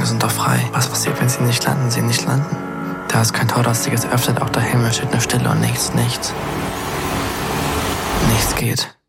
Flugzeuge sind doch frei. Was passiert, wenn sie nicht landen? Sie nicht landen. Da ist kein Tor, das sich jetzt öffnet, auch der Himmel steht nur Stille und nichts. Nichts geht.